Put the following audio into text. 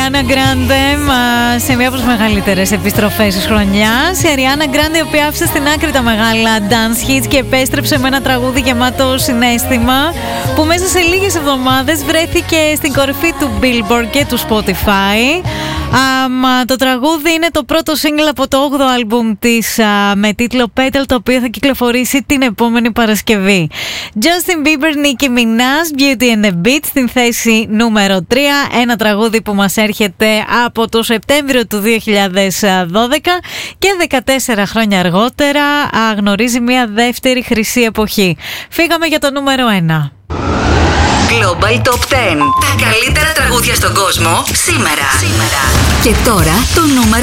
Ariana Grande σε μία από τις μεγαλύτερες επιστροφές της χρονιάς. Η Ariana Grande, η οποία άφησε στην άκρη τα μεγάλα dance hits και επέστρεψε με ένα τραγούδι γεμάτο συναίσθημα που μέσα σε λίγες εβδομάδες βρέθηκε στην κορυφή του Billboard και του Spotify. Το τραγούδι είναι το πρώτο single από το 8ο άλμπουμ της με τίτλο Petal, το οποίο θα κυκλοφορήσει την επόμενη Παρασκευή. Justin Bieber, Nicki Minaj, Beauty and the Beat στην θέση νούμερο 3. Ένα τραγούδι που μας έρχεται από το Σεπτέμβριο του 2012 και 14 χρόνια αργότερα γνωρίζει μια δεύτερη χρυσή εποχή. Φύγαμε για το νούμερο 1. Global Top 10. Τα καλύτερα τραγούδια στον κόσμο σήμερα. Και τώρα το νούμερο